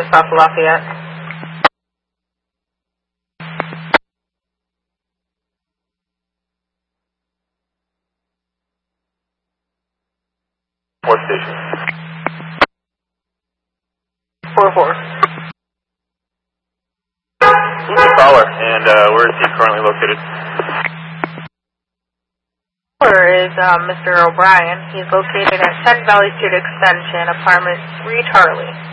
South Lafayette. What station? 4-4. Who's the caller, and where is he currently located? Caller is Mr. O'Brien. He's located at 10 Valley Street Extension, apartment 3 Charlie.